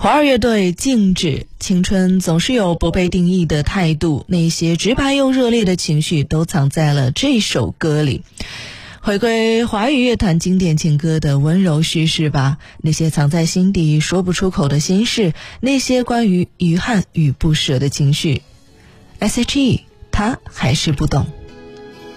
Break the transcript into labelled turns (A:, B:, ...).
A: 华儿乐队静止，青春总是有不被定义的态度，那些直白又热烈的情绪都藏在了这首歌里。回归华语乐坛经典情歌的温柔叙事吧，那些藏在心底说不出口的心事，那些关于遗憾与不舍的情绪。S.H.E 他还是不懂。